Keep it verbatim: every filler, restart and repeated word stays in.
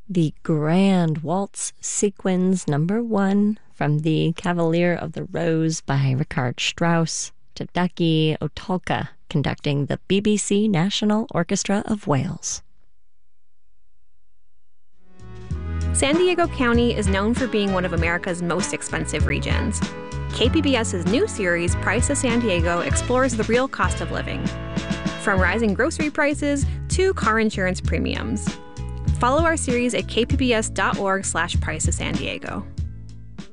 The Grand Waltz Sequence Number One from the Cavalier of the Rose by Richard Strauss, Tadaki Otulka conducting the B B C National Orchestra of Wales. San Diego County is known for being one of America's most expensive regions. K P B S's new series, Price of San Diego, explores the real cost of living, from rising grocery prices to car insurance premiums. Follow our series at kpbs.org slash price of San Diego.